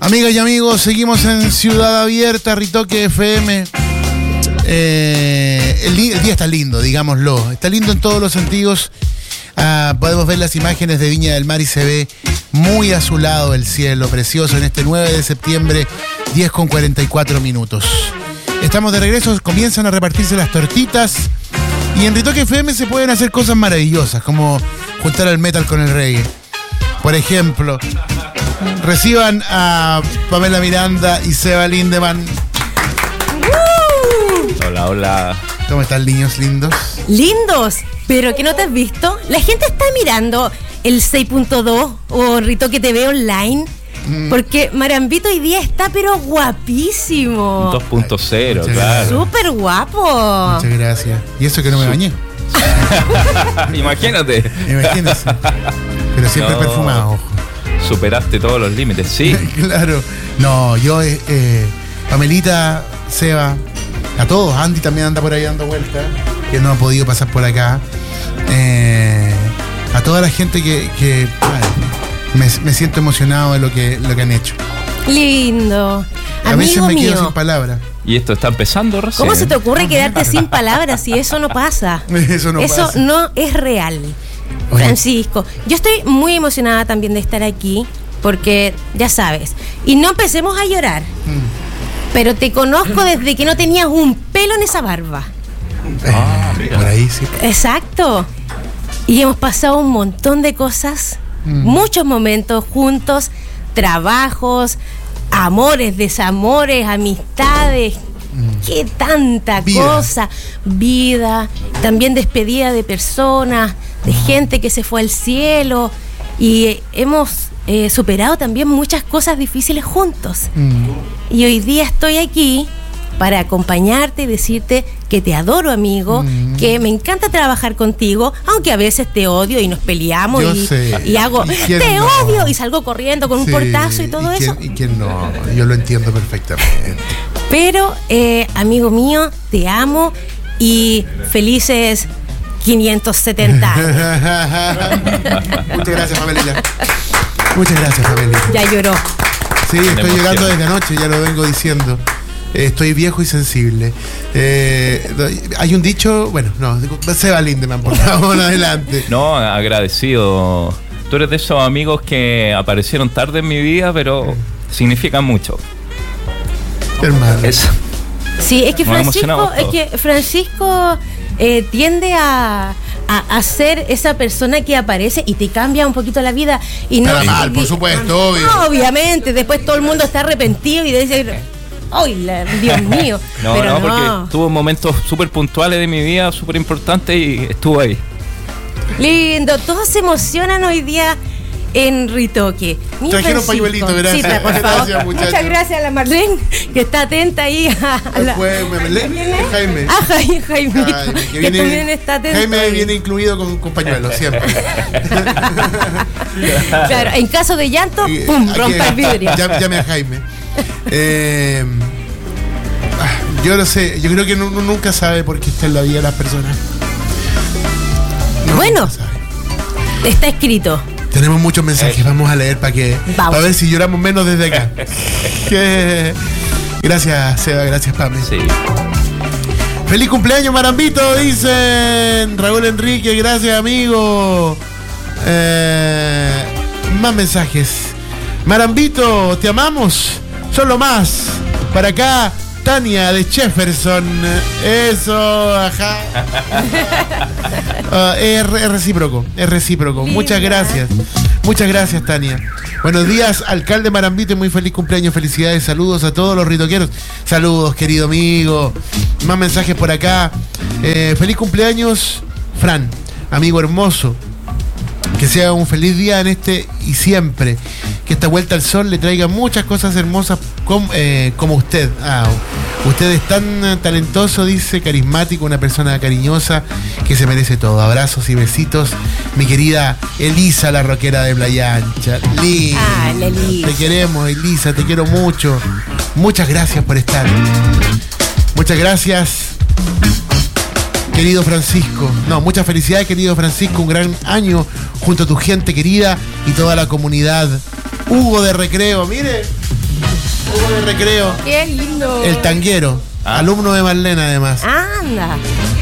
Amigas y amigos, seguimos en Ciudad Abierta, Ritoque FM. El día está lindo, digámoslo. Está lindo en todos los sentidos. Podemos ver las imágenes de Viña del Mar y se ve muy azulado el cielo, precioso, en este 9 de septiembre, 10:44. Estamos de regreso, comienzan a repartirse las tortitas. Y en Ritoque FM se pueden hacer cosas maravillosas, como juntar el metal con el reggae. Por ejemplo, reciban a Pamela Miranda y Seba Lindemann. Hola, hola. ¿Cómo están, niños lindos? ¿Lindos? ¿Pero que no te has visto? La gente está mirando el 6.2 o Ritoque TV online. Porque Marambito hoy día está pero guapísimo. 2.0, claro. Súper guapo. Muchas gracias. Y eso que no me bañé. Imagínate. Imagínense. Pero siempre perfumado, ojo. Superaste todos los límites, sí. Claro. No, yo, Pamelita, Seba, a todos. Andy también anda por ahí dando vueltas, que no ha podido pasar por acá. A toda la gente que me siento emocionado de lo que han hecho. Lindo. A veces Amigo me quedo mío. sin palabras. Y esto está empezando recién. ¿Cómo se te ocurre quedarte sin palabras si eso no pasa? Eso no pasa. No es real. Oye. Francisco, yo estoy muy emocionada también de estar aquí, porque ya sabes, y no empecemos a llorar, pero te conozco desde que no tenías un pelo en esa barba. Mira. Por ahí sí. Exacto. Y hemos pasado un montón de cosas, muchos momentos juntos, trabajos, amores, desamores, amistades, qué tanta cosa, vida, también despedida de personas, de gente que se fue al cielo, y hemos superado también muchas cosas difíciles juntos. Y hoy día estoy aquí para acompañarte y decirte que te adoro, amigo, que me encanta trabajar contigo, aunque a veces te odio y nos peleamos y hago te odio y salgo corriendo con un portazo y todo eso. ¿Y quién no? Yo lo entiendo perfectamente. Pero, amigo mío, te amo y felices 570. Muchas gracias, Pamelita. Muchas gracias, Pamelita. Ya lloró. Sí, estoy emoción. llorando desde anoche, ya lo vengo diciendo. Estoy viejo y sensible. Hay un dicho, bueno, no, Seba Lindemann, por favor, adelante. No, agradecido. Tú eres de esos amigos que aparecieron tarde en mi vida, pero significan mucho. Hermano. Eso. Sí, es que Nos emocionamos Francisco tiende a ser esa persona que aparece y te cambia un poquito la vida. Y no, Para mal, por supuesto, obvio. Obviamente, después todo el mundo está arrepentido y dice, ¡ay, Dios mío! No, porque tuvo momentos súper puntuales de mi vida, súper importantes y estuvo ahí. Lindo, todos se emocionan hoy día en Ritoque. Mi Trajeron Francisco. pañuelito, gracias. Sí, por favor. Gracias, muchachos. Muchas gracias a la Marlene, que está atenta ahí a la... Jaime. Ah, Jaimito, que que también está atento. Jaime viene incluido con pañuelo, siempre. Claro, en caso de llanto, ¡pum!, rompa el vidrio. Llame a Jaime. Yo no sé, yo creo que uno nunca sabe por qué está en la vida de las personas. Bueno, nunca sabe. está escrito. Tenemos muchos mensajes, vamos a leer para ver si lloramos menos desde acá. Gracias, Seba, gracias, Pame. Sí. ¡Feliz cumpleaños, Marambito! Dicen Raúl Enrique, gracias, amigo. Más mensajes. Marambito, te amamos. Solo más. Para acá, Tania de Jefferson. Eso, ajá. Es recíproco, es recíproco. Linda. Muchas gracias. Muchas gracias, Tania. Buenos días, alcalde Marambito, y muy feliz cumpleaños, felicidades, saludos a todos los ritoqueros. Saludos, querido amigo. Más mensajes por acá. Feliz cumpleaños, Fran, amigo hermoso. Que sea un feliz día en este y siempre. Que esta vuelta al sol le traiga muchas cosas hermosas como usted. Usted es tan talentoso, dice, carismático, una persona cariñosa que se merece todo. Abrazos y besitos, mi querida Elisa, la rockera de Playa Ancha. Linda. La Elisa. Te queremos, Elisa, te quiero mucho. Muchas gracias por estar. Muchas gracias, querido Francisco. No, muchas felicidades, querido Francisco. Un gran año junto a tu gente querida y toda la comunidad. Hugo de Recreo, mire, Hugo de Recreo. ¡Qué lindo! El tanguero. Alumno de Marlena, además. ¡Anda!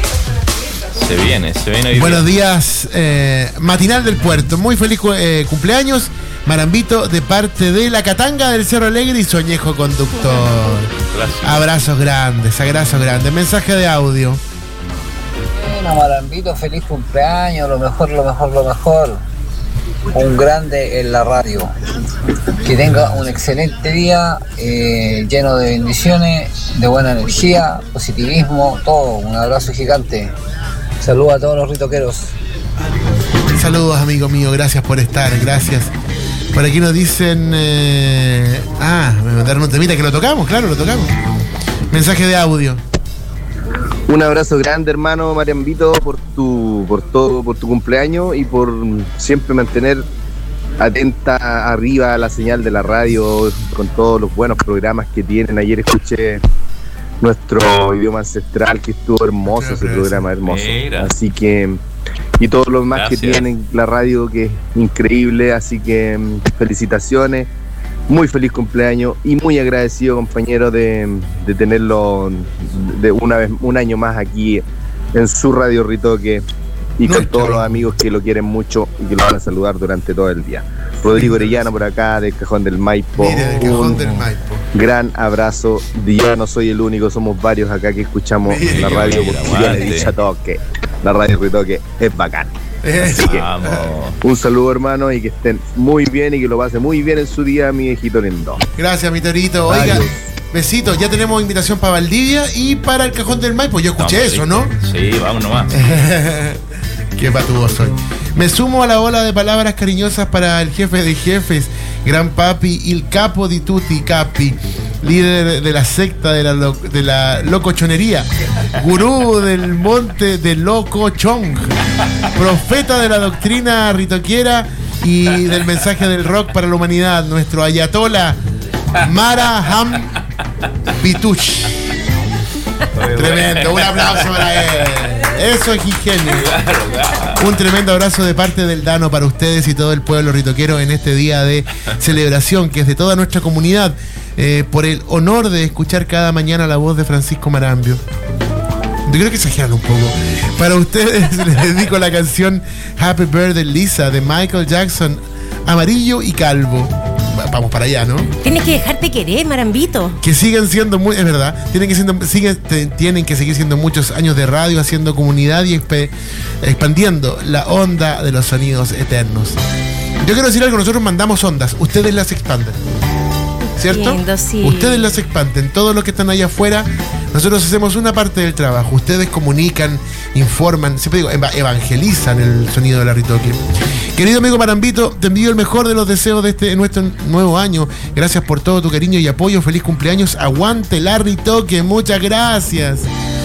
Se viene hoy Buenos días, matinal del puerto. Muy feliz cumpleaños, Marambito, de parte de la Catanga del Cerro Alegre y Soñejo Conductor. Gracias. Abrazos grandes. Mensaje de audio. Bueno, Marambito, feliz cumpleaños, lo mejor. Un grande en la radio. Que tenga un excelente día, lleno de bendiciones, de buena energía, positivismo, todo. Un abrazo gigante. Saludos a todos los ritoqueros. Saludos, amigo mío, gracias por estar, gracias. Por aquí nos dicen... me mandaron un temita que lo tocamos, claro, lo tocamos. Mensaje de audio. Un abrazo grande, hermano Mariambito, por tu cumpleaños y por siempre mantener atenta arriba a la señal de la radio con todos los buenos programas que tienen. Ayer escuché nuestro idioma ancestral, que estuvo hermoso, ese programa, hermoso. Mira. Así que, y todo lo más Gracias. que tienen la radio, que es increíble, así que felicitaciones. Muy feliz cumpleaños y muy agradecido, compañero, de tenerlo de un año más aquí en su Radio Ritoque y con todos los amigos que lo quieren mucho y que lo van a saludar durante todo el día. Rodrigo Orellano por acá, del Cajón del Maipo. Mire, del Cajón del Maipo. Gran abrazo. Ya no soy el único, somos varios acá que escuchamos Mire, la radio, mira, porque yo le he dicho a todos que la Radio Ritoque es bacán. Así que Vamos. un saludo, hermano, y que estén muy bien y que lo pase muy bien en su día, mi viejito lindo. Gracias, mi Torito. Oiga, Adiós. besitos. Ya tenemos invitación para Valdivia y para el Cajón del Maipo. Yo escuché Vamos, eso, sí. ¿no? Sí, vamos nomás. Qué patudo soy. Me sumo a la ola de palabras cariñosas para el jefe de jefes, Gran Papi, il capo di tutti capi, líder de la secta de la locochonería, gurú del monte de Locochong, profeta de la doctrina ritoquiera y del mensaje del rock para la humanidad, nuestro ayatola Mara Ham Bituch. Tremendo, un aplauso para él. Eso es ingenio. Un tremendo abrazo de parte del Dano para ustedes y todo el pueblo ritoquero en este día de celebración que es de toda nuestra comunidad, por el honor de escuchar cada mañana la voz de Francisco Marambio. Yo creo que exageran un poco. Para ustedes les dedico la canción Happy Birthday Lisa de Michael Jackson, amarillo y calvo. Vamos para allá, ¿no? Tienes que dejarte querer, Marambito. Que siguen siendo muy, es verdad, tienen que seguir siendo muchos años de radio, haciendo comunidad y expandiendo la onda de los sonidos eternos. Yo quiero decir algo, nosotros mandamos ondas, ustedes las expanden. ¿Cierto? Lindo, sí. Ustedes las expanden, todos los que están allá afuera, nosotros hacemos una parte del trabajo. Ustedes comunican, informan, siempre digo, evangelizan el sonido de la Ritoque. Querido amigo Marambito, te envío el mejor de los deseos de nuestro nuevo año. Gracias por todo tu cariño y apoyo. Feliz cumpleaños. Aguante la Ritoque. Muchas gracias.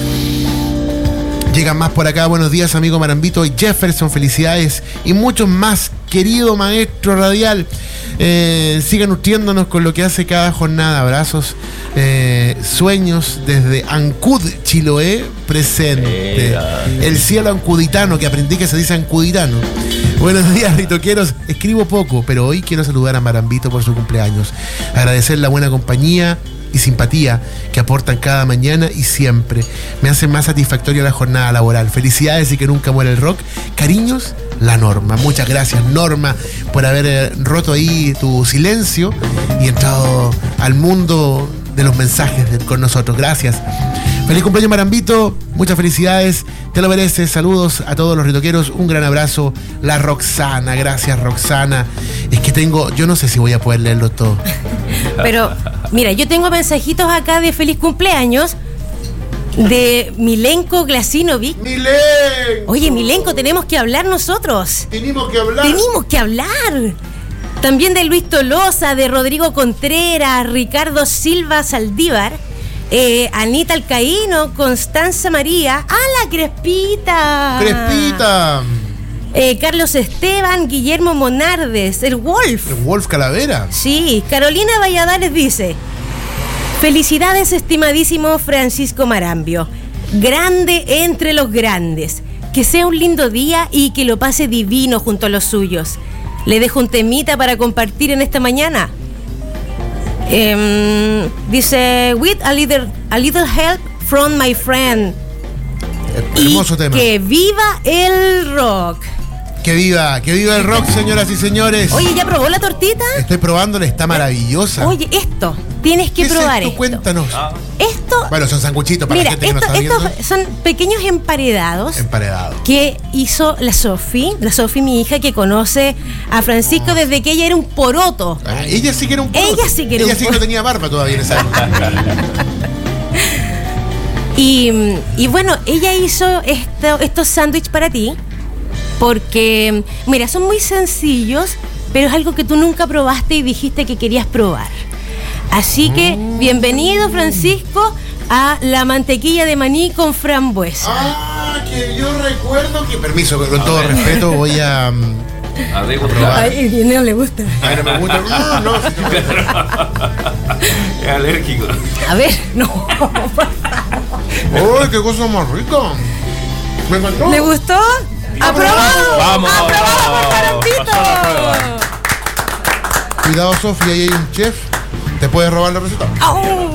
Llegan más por acá. Buenos días, amigo Marambito y Jefferson. Felicidades y muchos más, querido maestro radial. Sigan nutriéndonos con lo que hace cada jornada. Abrazos, sueños desde Ancud, Chiloé, presente. El cielo ancuditano, que aprendí que se dice ancuditano. Buenos días, ritoqueros. Escribo poco, pero hoy quiero saludar a Marambito por su cumpleaños. Agradecer la buena compañía y simpatía que aportan cada mañana y siempre. Me hace más satisfactoria la jornada laboral. Felicidades y que nunca muera el rock. Cariños, la Norma. Muchas gracias, Norma, por haber roto ahí tu silencio y entrado al mundo de los mensajes con nosotros. Gracias. Feliz cumpleaños, Marambito. Muchas felicidades. Te lo mereces. Saludos a todos los ritoqueros. Un gran abrazo. La Roxana. Gracias, Roxana. Es que yo no sé si voy a poder leerlo todo. Pero, mira, yo tengo mensajitos acá de feliz cumpleaños de Milenko Glasinovic. ¡Milenko! Oye, Milenko, tenemos que hablar nosotros. Tenemos que hablar. Tenemos que hablar. También de Luis Tolosa, de Rodrigo Contreras, Ricardo Silva Saldívar, Anita Alcaíno, Constanza María, la Crespita. Crespita. Carlos Esteban, Guillermo Monardes, el Wolf. El Wolf Calavera. Sí, Carolina Valladares dice: felicidades, estimadísimo Francisco Marambio, grande entre los grandes, que sea un lindo día y que lo pase divino junto a los suyos. Le dejo un temita para compartir en esta mañana. Dice, with a little help from my friend. Hermoso tema. Que viva el rock. Que viva el rock, señoras y señores. Oye, ¿ya probó la tortita? Estoy probándola, está maravillosa. Oye, esto, tienes que ¿Qué probar es esto? esto. Cuéntanos. Esto, Bueno, son sanguchitos para mira, la gente que no está viendo. estos son pequeños emparedados. Emparedado. Que hizo la Sofi, mi hija, que conoce a Francisco desde que ella era un poroto. Ah, ella sí que era un poroto. Ella sí que era un Ella sí que no poroto. tenía barba todavía en esa época. Y bueno, ella hizo estos sándwiches para ti, porque, mira, son muy sencillos, pero es algo que tú nunca probaste y dijiste que querías probar. Así que, bienvenido, Francisco, a la mantequilla de maní con frambuesa. Ah, que yo recuerdo que... Permiso, con todo respeto, voy a... A ver, Ay, no le gusta. A ver, me gusta. No. es alérgico. A ver, no. ¡Uy, qué cosa más rica! Me encantó. ¿Le gustó? ¡Aprobado! ¡Vamos! ¡Aprobado por Pasó la prueba. Marambito! Cuidado, Sofía, ahí hay un chef. ¿Te puedes robar la receta? ¡Au!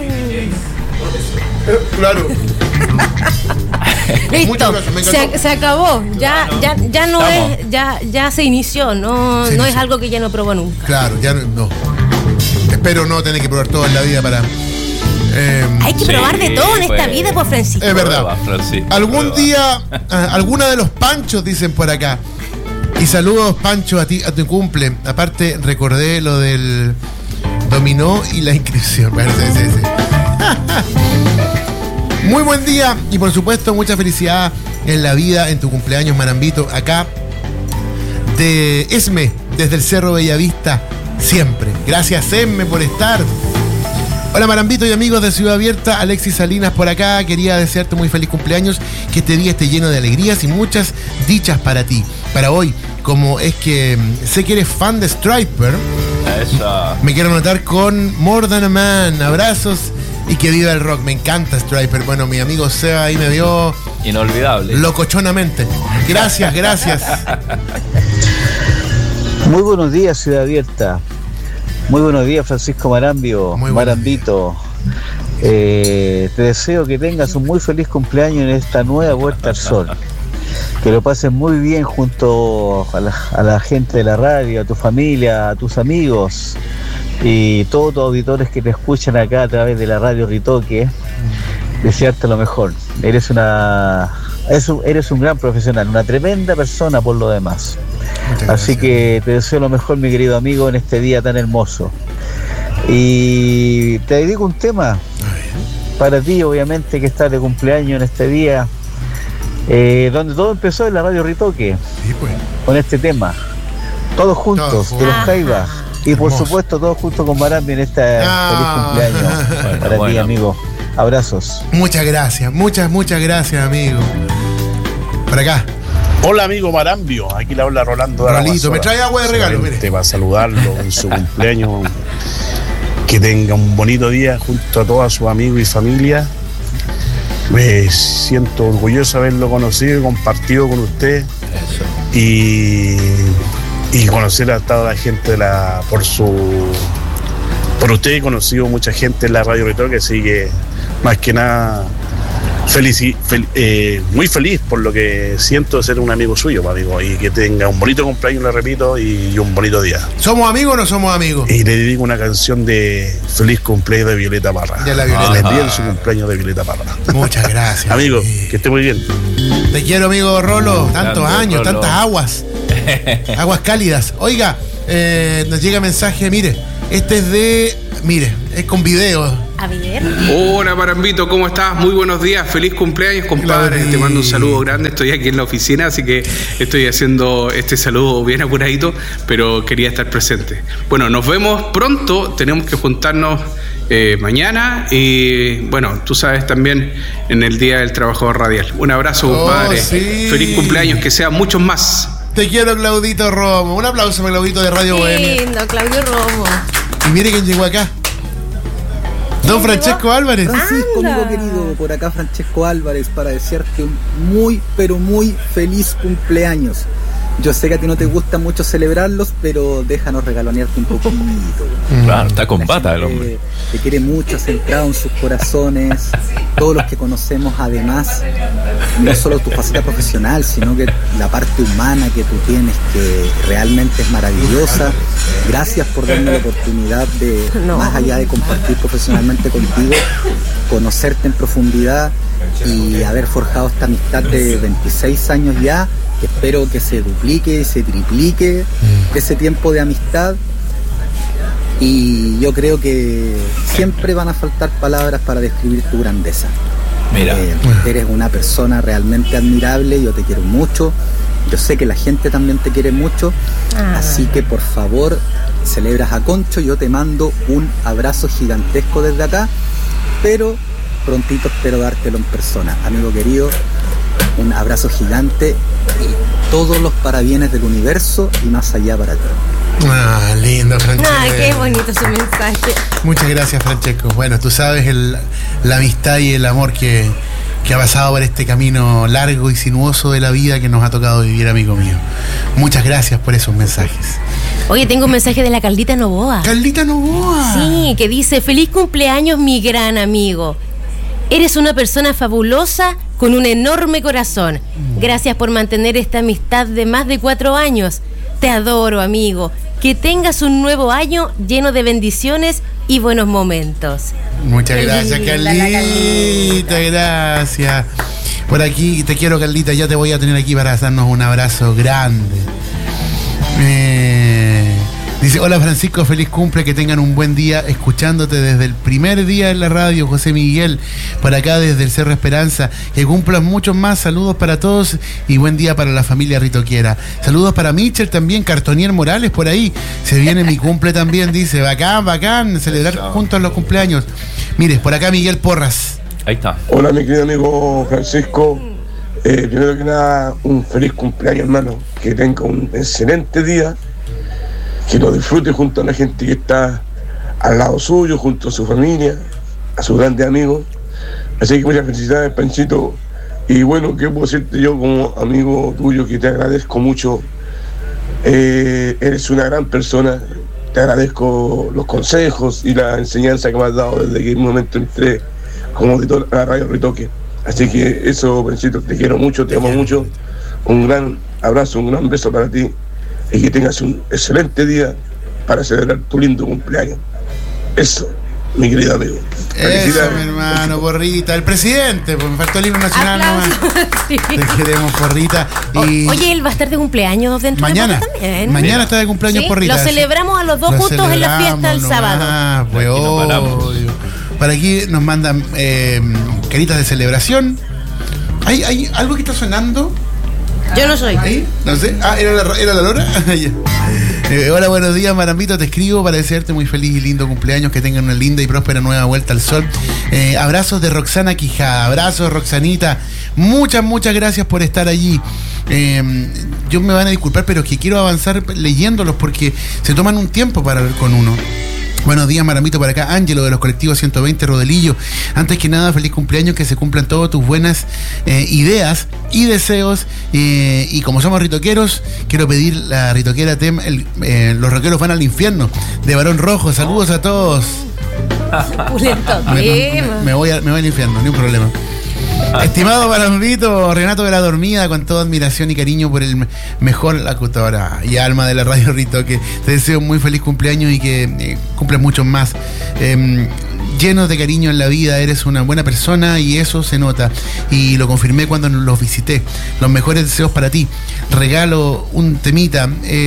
Claro. Muchas Listo, gracias, me encantó. se acabó. Ya no Estamos. es, ya se inició. No, Se no es inició. algo que ya no probó nunca. Claro, ya no. Espero no tener que probar todo en la vida para... Hay que Sí, probar de todo en esta pues. vida, por Francisco. Es verdad. Prueba, Francisco, Algún prueba. día, alguna de los panchos, dicen por acá. Y saludos, Pancho, a ti, a tu cumple. Aparte, recordé lo del dominó y la inscripción. Bueno, sí. Muy buen día y por supuesto mucha felicidad en la vida, en tu cumpleaños, Marambito. Acá de Esme, desde el Cerro Bellavista, siempre. Gracias, Esme, por estar. Hola, Marambito y amigos de Ciudad Abierta, Alexis Salinas por acá. Quería desearte muy feliz cumpleaños, que este día esté lleno de alegrías y muchas dichas para ti. Para hoy, como es que sé que eres fan de Striper, Esa. me quiero anotar con More Than a Man. Abrazos y que viva el rock. Me encanta Striper. Bueno, mi amigo Seba ahí me vio Inolvidable. locochonamente. Gracias. Muy buenos días, Ciudad Abierta. Muy buenos días, Francisco Marambio, Muy buenos Marambito. Te deseo que tengas un muy feliz cumpleaños en esta nueva Vuelta al Sol. Que lo pases muy bien junto a la gente de la radio, a tu familia, a tus amigos y todos tus auditores que te escuchan acá a través de la radio Ritoque. Desearte lo mejor. Eres un gran profesional, una tremenda persona por lo demás. Muchas Así gracias. que te deseo lo mejor, mi querido amigo, en este día tan hermoso. Y te dedico un tema para ti, obviamente, que estás de cumpleaños en este día, donde todo empezó en la radio Ritoque, Sí, pues. con este tema. Todos juntos, Todos de los juntos. Jaivas. Y por Hermoso. supuesto, todos juntos con Marambi en este Ah. feliz cumpleaños para ti, Bueno. amigo. Abrazos. Muchas gracias, muchas gracias, amigo. Por acá. Hola amigo Marambio, aquí le habla Rolando de Rolito, Aramazola. me trae agua de regalo, mire. Solamente para saludarlo en su cumpleaños, que tenga un bonito día junto a todos sus amigos y familia. Me siento orgulloso de haberlo conocido y compartido con usted y conocer a toda la gente por usted he conocido mucha gente en la radio Ritoque, así que más que nada muy feliz por lo que siento de ser un amigo suyo, amigo, y que tenga un bonito cumpleaños, le repito, y un bonito día. ¿Somos amigos o no somos amigos? Y le dedico una canción de feliz cumpleaños de Violeta Parra. De la Violeta. Le envío su cumpleaños de Violeta Parra. Muchas gracias. Amigo, que esté muy bien. Te quiero, amigo Rolo. Tantos Grande, años, Rolo. tantas aguas. Aguas cálidas. Oiga, nos llega mensaje, mire, es con video. A ver. Hola Marambito, ¿cómo estás? Muy buenos días, feliz cumpleaños, compadre. Claro. Te mando un saludo grande, estoy aquí en la oficina, así que estoy haciendo este saludo bien apuradito, pero quería estar presente. Bueno, nos vemos pronto, tenemos que juntarnos mañana y bueno, tú sabes también en el Día del Trabajador Radial. Un abrazo, compadre. Sí. Feliz cumpleaños, que sean muchos más. Te quiero, Claudito Romo. Un aplauso para Claudito de Radio Bohemia. Lindo, Claudio Romo. Y mire quién llegó acá. Don Francesco Álvarez. Francisco, Anda. amigo querido, por acá Francesco Álvarez para desearte un muy, pero muy feliz cumpleaños. yo sé que a ti no te gusta mucho celebrarlos, pero déjanos regalonearte un poquito. Claro, está con bata el hombre. Te quiere mucho, centrado en sus corazones. Todos los que conocemos, además, no solo tu faceta profesional, sino que la parte humana que tú tienes, que realmente es maravillosa. Gracias por darme la oportunidad de, más allá de compartir profesionalmente contigo, conocerte en profundidad y haber forjado esta amistad de 26 años ya. Espero que se duplique y se triplique ese tiempo de amistad. Y yo creo que siempre van a faltar palabras para describir tu grandeza. Mira. Eres una persona realmente admirable, yo te quiero mucho. Yo sé que la gente también te quiere mucho. Así que por favor, celebras a Concho, yo te mando un abrazo gigantesco desde acá. Pero prontito espero dártelo en persona. Amigo querido, un abrazo gigante y todos los parabienes del universo y más allá para ti. Lindo, Francesco. Qué bonito su mensaje. Muchas gracias, Francesco. Bueno, tú sabes la amistad y el amor que ha pasado por este camino largo y sinuoso de la vida que nos ha tocado vivir, amigo mío. Muchas gracias por esos mensajes. Oye, tengo un mensaje de la Carlita Novoa. ¡Carlita Novoa! Sí, que dice: feliz cumpleaños, mi gran amigo. Eres una persona fabulosa con un enorme corazón. Gracias por mantener esta amistad de más de 4 años. Te adoro, amigo. Que tengas un nuevo año lleno de bendiciones y buenos momentos. Muchas gracias, Carlita. Gracias. Por aquí te quiero, Carlita. Ya te voy a tener aquí para darnos un abrazo grande. Dice: hola Francisco, feliz cumple, que tengan un buen día escuchándote desde el primer día en la radio, José Miguel, por acá desde el Cerro Esperanza, que cumplan muchos más, saludos para todos y buen día para la familia Ritoquiera. Saludos para Mitchell también, Cartonier Morales por ahí, se viene mi cumple también, dice, bacán, celebrar juntos los cumpleaños. Mire, por acá Miguel Porras. Ahí está. Hola mi querido amigo Francisco, primero que nada un feliz cumpleaños, hermano, que tenga un excelente día, que lo disfrute junto a la gente que está al lado suyo, junto a su familia, a sus grandes amigos. Así que muchas felicidades, Panchito. Y bueno, ¿qué puedo decirte yo como amigo tuyo? Que te agradezco mucho. Eres una gran persona. Te agradezco los consejos y la enseñanza que me has dado desde que en un momento entré como auditor a la radio Ritoque. Así que eso, Panchito, te quiero mucho, te amo mucho. Un gran abrazo, un gran beso para ti. Y que tengas un excelente día para celebrar tu lindo cumpleaños. Eso, mi querido amigo. Eso, mi hermano, Porrita. El presidente, pues me faltó el himno nacional nomás. Sí. Te queremos, Porrita. Y oye, él va a estar de cumpleaños dentro mañana, de poco también. Mañana está de cumpleaños, ¿Sí? Porrita. Lo celebramos a los dos juntos en la fiesta el sábado. Pues obvio. Para aquí nos mandan caritas de celebración. ¿Hay algo que está sonando? Yo no soy. ¿Ahí? No sé. ¿Era la Lora? Hola, buenos días, Marambito. Te escribo para desearte muy feliz y lindo cumpleaños. Que tengan una linda y próspera nueva vuelta al sol. Abrazos de Roxana Quijada. Abrazos, Roxanita. Muchas gracias por estar allí. Yo me van a disculpar, pero es que quiero avanzar leyéndolos porque se toman un tiempo para hablar con uno. Buenos días, Marambito, por acá, Ángelo de los colectivos 120 Rodelillo. Antes que nada, feliz cumpleaños, que se cumplan todas tus buenas ideas y deseos. Y como somos ritoqueros, quiero pedir la ritoquera tema, los rockeros van al infierno, de Barón Rojo. Saludos a todos. Me voy al infierno, ni un problema. Estimado Marambito, Renato de la Dormida, con toda admiración y cariño por el mejor locutora y alma de la radio Ritoque, te deseo un muy feliz cumpleaños y que cumplas muchos más. Llenos de cariño en la vida, eres una buena persona y eso se nota. Y lo confirmé cuando los visité. Los mejores deseos para ti. Regalo un temita.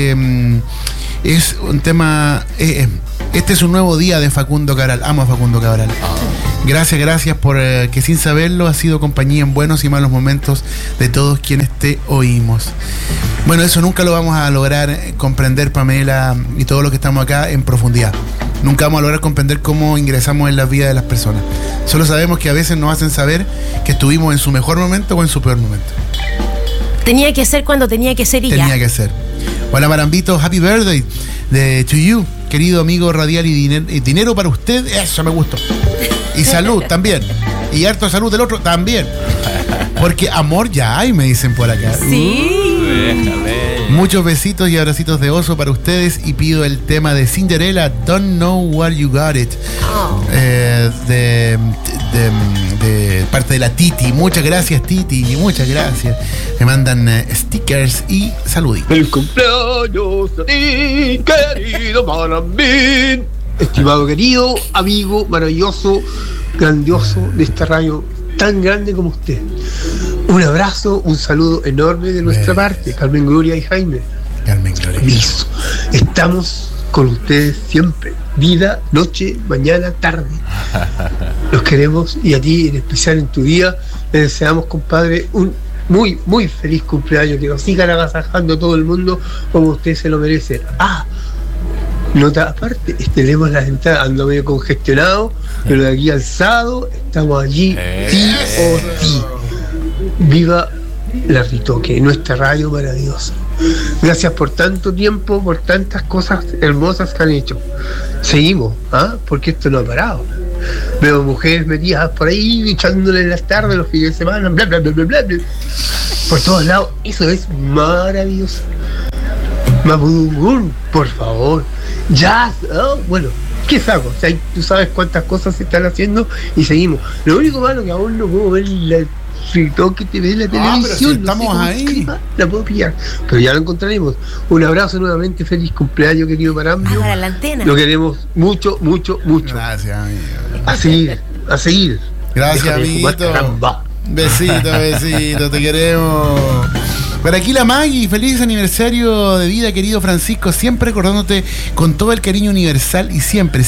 Es un tema. Este es un nuevo día de Facundo Cabral. Amo a Facundo Cabral. Gracias por que sin saberlo has sido compañía en buenos y malos momentos de todos quienes te oímos. Bueno, eso nunca lo vamos a lograr comprender, Pamela, y todos los que estamos acá en profundidad. Nunca vamos a lograr comprender cómo ingresamos en la vida de las personas. Solo sabemos que a veces nos hacen saber que estuvimos en su mejor momento o en su peor momento. Tenía que ser cuando tenía que ser y ya. Tenía que ser. Hola, Marambito, happy birthday to you, querido amigo radial, y dinero para usted, eso me gustó. Y salud también. Y harto salud del otro también. Porque amor ya hay, me dicen por acá. Sí. Déjame. Muchos besitos y abracitos de oso para ustedes y pido el tema de Cinderella, Don't Know Where You Got It, de parte de la Titi. Muchas gracias, Titi, muchas gracias. Me mandan stickers y saluditos. ¡Feliz cumpleaños a ti, querido Marambín! Estimado querido, amigo maravilloso, grandioso de esta radio tan grande como usted. Un abrazo, un saludo enorme de nuestra parte, Carmen Gloria y Jaime. Carmen Gloria. Listo. Estamos con ustedes siempre, vida, noche, mañana, tarde. Los queremos y a ti en especial en tu día le deseamos, compadre, un muy, muy feliz cumpleaños, que nos sigan agasajando todo el mundo como usted se lo merece. Nota aparte, tenemos las entradas, ando medio congestionado, pero de aquí al sábado estamos allí, sí o sí. Viva la Ritoque, nuestra radio maravillosa. Gracias por tanto tiempo, por tantas cosas hermosas que han hecho. Seguimos, porque esto no ha parado. Veo mujeres metidas por ahí, echándole en las tardes, los fines de semana, bla, bla, bla, bla, bla, bla. Por todos lados, eso es maravilloso. Mapudungun, por favor. Jazz, bueno, ¿qué saco? O sea, tú sabes cuántas cosas se están haciendo y seguimos. Lo único malo que aún no puedo ver la Ritoque TV de la televisión. Pero si estamos no sé ahí. La puedo pillar, pero ya lo encontraremos. Un abrazo nuevamente, feliz cumpleaños, querido Marambio. Para la antena. Lo queremos mucho, mucho, mucho. Gracias, amigo. A seguir. Gracias, amiguito. Besito, te queremos. Por aquí la Maggie, feliz aniversario de vida, querido Francisco, siempre recordándote con todo el cariño universal y siempre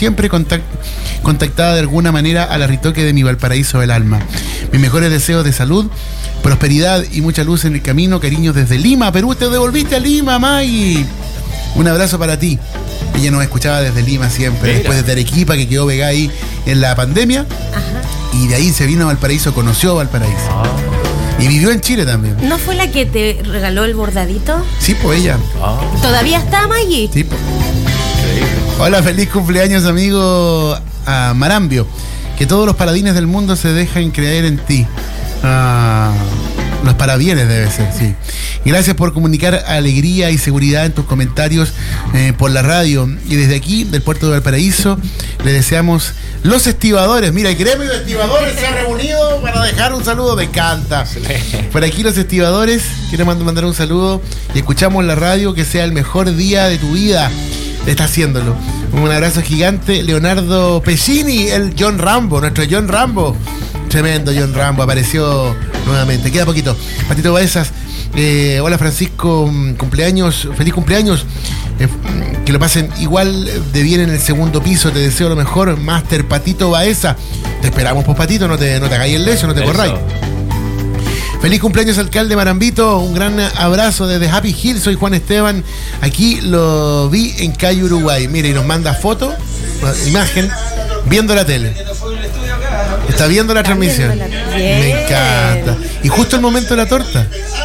contactada de alguna manera a la Ritoque de mi Valparaíso del alma. Mis mejores deseos de salud, prosperidad y mucha luz en el camino, cariños desde Lima, Perú. Te devolviste a Lima, Maggie. Un abrazo para ti. Ella nos escuchaba desde Lima siempre, después de Arequipa, que quedó pegada ahí en la pandemia. Y de ahí se vino a Valparaíso, conoció Valparaíso. Y vivió en Chile también. ¿No fue la que te regaló el bordadito? Sí, pues ella. ¿Todavía está, Maggie? Sí, pues. Hola, feliz cumpleaños, amigo Marambio. Que todos los paladines del mundo se dejen creer en ti. Los parabienes debe ser, sí. Y gracias por comunicar alegría y seguridad en tus comentarios por la radio. Y desde aquí, del puerto de Valparaíso, le deseamos los estibadores. Mira, el gremio de estibadores se ha reunido para dejar un saludo. Me encanta. Por aquí los estibadores, quiero mandar un saludo y escuchamos la radio, que sea el mejor día de tu vida. Está haciéndolo. Un abrazo gigante, Leonardo Pescini, el John Rambo, nuestro John Rambo. Tremendo John Rambo, apareció nuevamente. Queda poquito. Patito Baezas, hola Francisco, cumpleaños, feliz cumpleaños. Que lo pasen igual de bien en el segundo piso. Te deseo lo mejor, Master Patito Baeza. Te esperamos, pues, Patito, no te hagáis el leso, no te corráis. Feliz cumpleaños, alcalde Marambito. Un gran abrazo desde Happy Hill. Soy Juan Esteban. Aquí lo vi en Calle Uruguay. Mire, y nos manda foto, imagen, viendo la tele. Está viendo la transmisión. Me encanta. Y justo el momento de la torta.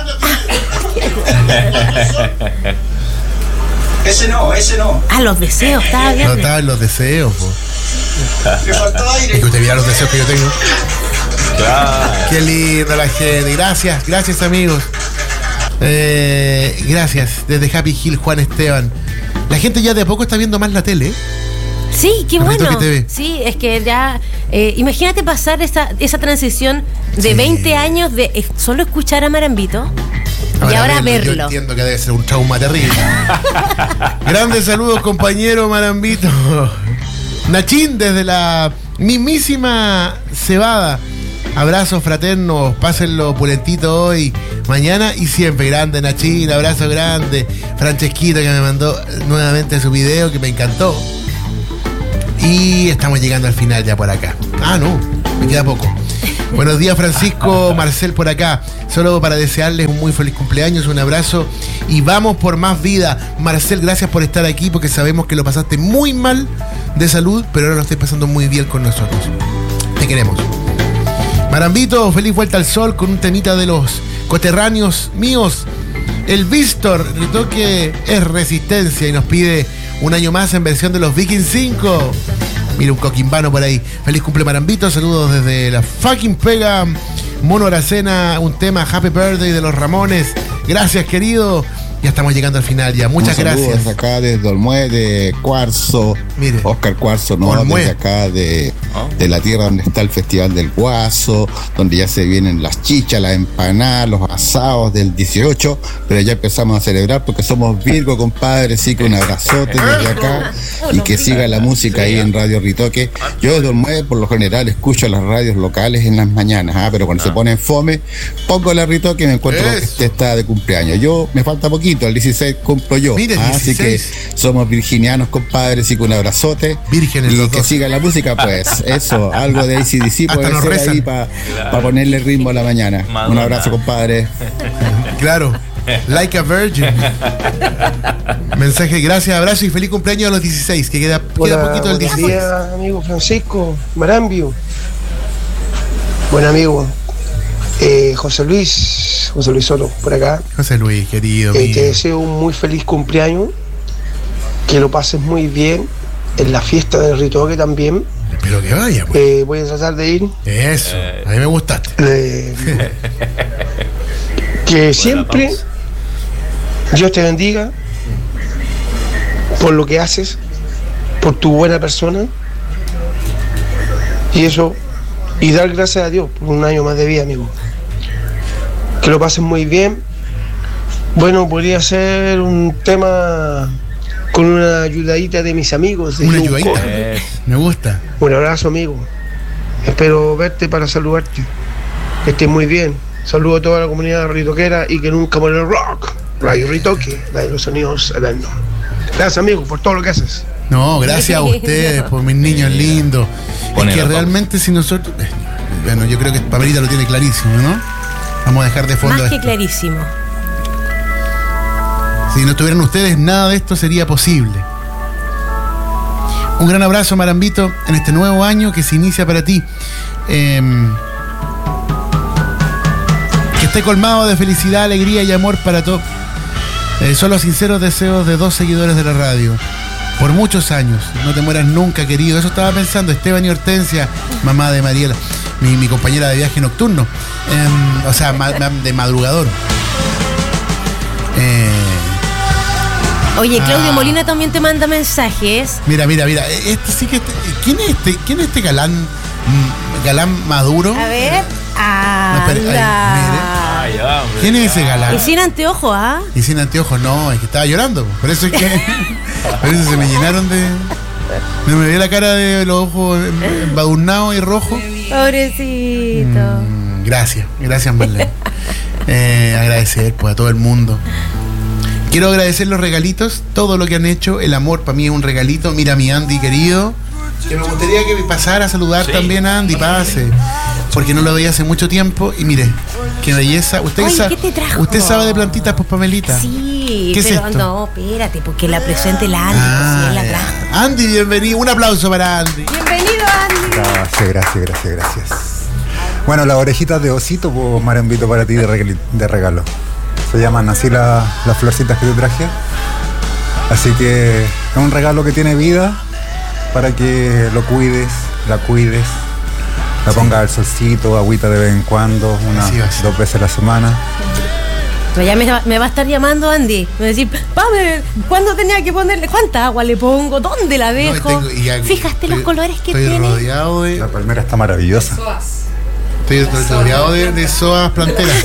Ese no. Los deseos, estaba bien. No, estaba en los deseos, po. Es que usted mira los deseos que yo tengo. Claro. Qué lindo la gente. Gracias amigos. Gracias. Desde Happy Hill, Juan Esteban. La gente ya de a poco está viendo más la tele, ¿eh? Sí, qué bueno. Sí, es que ya imagínate pasar esa transición de 20 años de solo escuchar a Marambito y ahora verlo. Yo entiendo que debe ser un trauma terrible. Grandes saludos, compañero Marambito. Nachín desde la mismísima Cebada. Abrazos fraternos, pásenlo pulentito hoy, mañana y siempre. Grande Nachín, abrazo grande. Francesquito, que me mandó nuevamente su video, que me encantó. Y estamos llegando al final ya por acá. No, me queda poco. Buenos días, Francisco, Marcel por acá. Solo para desearles un muy feliz cumpleaños, un abrazo y vamos por más vida. Marcel, gracias por estar aquí, porque sabemos que lo pasaste muy mal de salud, pero ahora lo estás pasando muy bien con nosotros. Te queremos. Marambito, feliz vuelta al sol con un temita de los coterráneos míos. El Víctor, Ritoque es resistencia y nos pide un año más en versión de los Vikings 5. Mira, un coquimbano por ahí. Feliz cumple, Marambito. Saludos desde la fucking pega. Mono Aracena, un tema Happy Birthday de los Ramones. Gracias, querido. Ya estamos llegando al final ya. Muchas gracias. Desde acá desde Olmué, de Cuarzo. Mire. Oscar Cuarzo, ¿no? Olmué. Desde acá de la tierra donde está el Festival del Guaso, donde ya se vienen las chichas, las empanadas, los asados del 18, pero ya empezamos a celebrar porque somos Virgo, compadre. Así que un abrazote desde acá y que siga la música ahí en Radio Ritoque. Yo desde Olmué, por lo general, escucho las radios locales en las mañanas, pero cuando se ponen fome, pongo la Ritoque y me encuentro que usted está de cumpleaños. Yo me falta poquito. El 16 cumplo yo. Mire, Así que somos virginianos, compadre. Así que un abrazote. Vírgenes y los que dos. siga la música, pues. Eso, algo de AC/DC Hasta puede nos ser rezan. ahí para ponerle ritmo a la mañana. Madonna. Un abrazo, compadre. Claro. Like a Virgin. Mensaje, gracias, abrazo y feliz cumpleaños a los 16, que queda poquito del buenos 16. días, amigo Francisco Marambio. Buen amigo. José Luis Soto, por acá. José Luis, querido mío. Te deseo un muy feliz cumpleaños, que lo pases muy bien en la fiesta del Ritoque también. Pero que vaya, pues. Voy a tratar de ir. Eso, a mí me gustaste. Que siempre Dios te bendiga por lo que haces, por tu buena persona, y eso, y dar gracias a Dios por un año más de vida, amigo. Que lo pases muy bien. Bueno, podría ser un tema con una ayudadita de mis amigos de Una Junco. ayudadita. Me gusta. Un abrazo, amigo. Espero verte para saludarte. Que estés muy bien. Saludo a toda la comunidad ritoquera y que nunca muera el rock. Radio Ritoque, la de los sonidos eternos. Gracias, amigo, por todo lo que haces. No, gracias a ustedes, por mis niños lindos. Es que realmente si nosotros... Bueno, yo creo que Pamelita lo tiene clarísimo, ¿no? Vamos a dejar de fondo Más que esto. clarísimo. Si no estuvieran ustedes, nada de esto sería posible. Un gran abrazo, Marambito, en este nuevo año que se inicia para ti. Que esté colmado de felicidad, alegría y amor para todos. Son los sinceros deseos de 2 seguidores de la radio. Por muchos años. No te mueras nunca, querido. Eso estaba pensando. Esteban y Hortensia, mamá de Mariela, mi compañera de viaje nocturno. O sea, de madrugador. Oye, Claudio Molina también te manda mensajes. Mira. Este sí que ¿Quién es este galán maduro? A ver. No, espera, ¿quién es ese galán? Y sin anteojos, ¿ah? Y sin anteojos, no, es que estaba llorando. Por eso es que. Por eso se me llenaron de. Me vi la cara de los ojos embadurnados y rojos. Pobrecito. Gracias, Marlene. Agradecer pues, a todo el mundo. Quiero agradecer los regalitos, todo lo que han hecho. El amor para mí es un regalito. Mira, mi Andy querido, que me gustaría que me pasara a saludar también a Andy. Pase, porque no lo veía hace mucho tiempo. Y mire, qué belleza. Usted, Oye, ¿qué te trajo? Usted sabe de plantitas, pues, Pamelita. Sí, ¿Qué es pero esto? no, espérate, porque la presente la Andy, pues, si él la trajo. Andy, bienvenido. Un aplauso para Andy. Bienvenido, Andy. Gracias. Bueno, las orejitas de osito, pues, Marambito, para ti de regalo. Se llaman así las florcitas que te traje. Así que es un regalo que tiene vida para que lo cuides, la pongas al solcito, agüita de vez en cuando, 2 veces a la semana. Pero ya me va a estar llamando Andy. Me va a decir, Pame, ¿cuándo tenía que ponerle? ¿Cuánta agua le pongo? ¿Dónde la dejo? Fíjate los colores que estoy tiene. Rodeado de. La palmera está maravillosa. Estoy rodeado de soas planteras.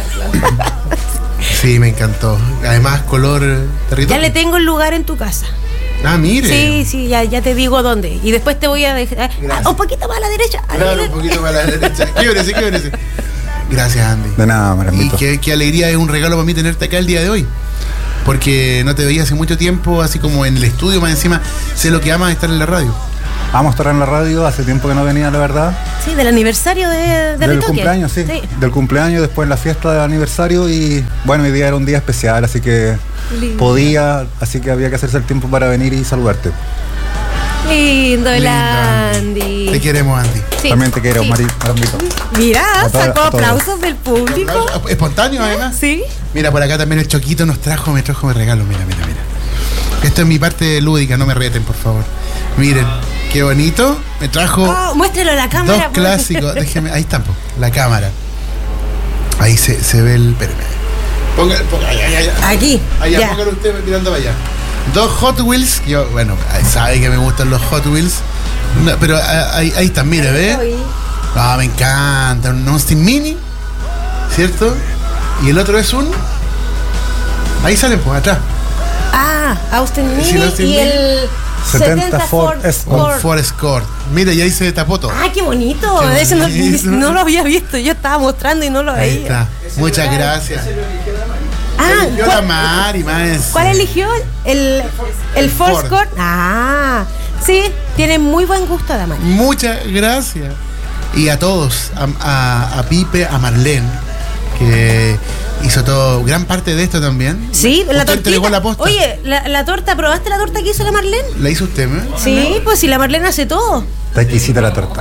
Sí, me encantó. Además, color territorio. Ya le tengo el lugar en tu casa. Ah, mire. Sí, ya te digo dónde. Y después te voy a dejar. Un poquito más a la derecha. Claro, un poquito más a la derecha. Quiebrese. Gracias, Andy. De nada, Marambito. Y qué alegría, es un regalo para mí tenerte acá el día de hoy. Porque no te veía hace mucho tiempo, así como en el estudio, más encima. Sé lo que amas estar en la radio. Vamos a estar en la radio, hace tiempo que no venía, la verdad. Sí, del aniversario de Del Ritoque. cumpleaños, sí. Del cumpleaños, después la fiesta del aniversario y bueno, hoy día era un día especial, así que así que había que hacerse el tiempo para venir y saludarte. Lindo el Andy. Te queremos, Andy. Sí, También te quiero, sí. Marambito. Mira, A todos, sacó a todos. aplausos del público. Espontáneo, además. Sí. Mira, por acá también el Choquito me trajo mi regalo. Mira. Esto es mi parte lúdica, no me reten, por favor. Miren, qué bonito. Me trajo Muéstralo a la cámara. 2 clásicos. Déjeme, ahí está, la cámara. Ahí se ve el. Espérame. Ponga, allá. Aquí. Allá, ya. póngalo usted mirando para allá. 2 Hot Wheels. Yo, bueno, sabe que me gustan los Hot Wheels. No, pero ahí están, mire, ¿ve? Ah, me encanta. Un Austin Mini, ¿cierto? Y el otro es un... Ahí salen, pues, atrás. Ah, Austin Mini Sí, el Austin y Mini. el 70 Ford Un Escort. Ford Escort. Mire, y ahí se tapó todo. ¡Ay, qué bonito! Qué Ese bonito. no lo había visto. Yo estaba mostrando y no lo Ahí veía. está. Muchas gracias. Ah, Yo la Mari, más. ¿cuál eligió? El Ford Ford. Escort. Ah, sí, tiene muy buen gusto, Adamari. Muchas gracias. Y a todos, a Pipe, a Marlene, que hizo todo, gran parte de esto también. Sí, la Usted entregó tortita. la posta. Oye, la torta, ¿probaste la torta que hizo la Marlene? ¿La hizo usted, ¿no? Sí, pues si la Marlene hace todo. Está exquisita la torta.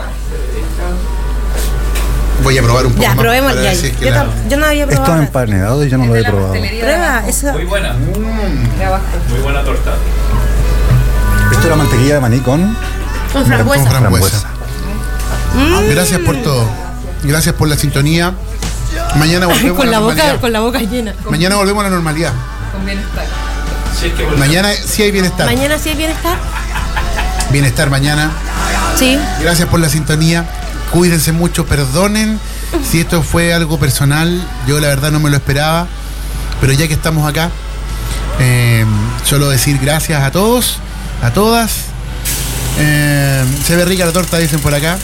Voy a probar un poco Ya, más probemos para ya. ver si es que Yo, la- yo no había Esto es probado. empanado y yo no lo he probado. Prueba, eso. Muy buena. Muy buena torta. Esto es la mantequilla de maní con Con frambuesa. Con frambuesa. Gracias por todo. Gracias por la sintonía. Mañana volvemos Con a la la normalidad. boca, con la boca llena. Mañana volvemos a la normalidad. Con bienestar. Mañana sí hay bienestar. Mañana sí hay bienestar. Bienestar mañana. Sí. Gracias por la sintonía. Cuídense mucho, perdonen si esto fue algo personal. Yo la verdad no me lo esperaba. Pero ya que estamos acá, solo decir gracias a todos, a todas. Se ve rica la torta, dicen por acá.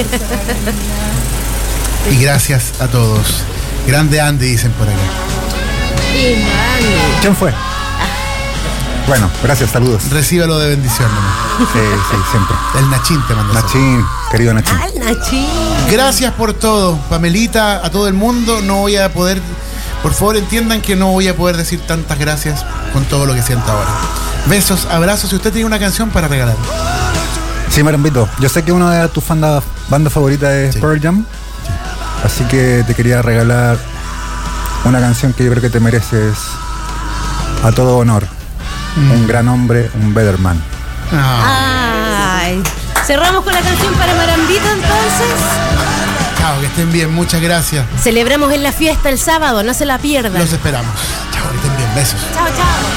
Y gracias a todos. Grande Andy, dicen por acá. ¿Quién fue? Bueno, gracias, saludos. Recíbalo de bendición nomás. Sí, siempre. El Nachín te manda. Nachín, querido Nachín. Al Nachín. Gracias por todo, Pamelita, a todo el mundo. No voy a poder, por favor entiendan que no voy a poder decir tantas gracias con todo lo que siento ahora. Besos, abrazos. Si usted tiene una canción para regalar. Sí, Marambito, yo sé que una de tus bandas favoritas es Pearl Jam, así que te quería regalar una canción que yo creo que te mereces a todo honor. Un gran hombre, un better man. Ay. Cerramos con la canción para Marambito entonces. Chao, que estén bien, muchas gracias. Celebramos en la fiesta el sábado, no se la pierdan. Los esperamos. Chao, que estén bien, besos. Chao, chao.